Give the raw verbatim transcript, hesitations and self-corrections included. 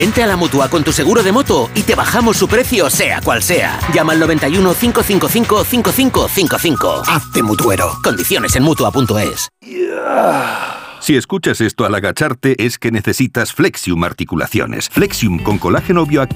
Vente a la Mutua con tu seguro de moto y te bajamos su precio sea cual sea. Llama al noventa y uno, cinco cinco cinco, cinco cinco cinco cinco. Hazte mutuero. Condiciones en Mutua punto es. Si escuchas esto al agacharte es que necesitas Flexium Articulaciones. Flexium con colágeno bioactivo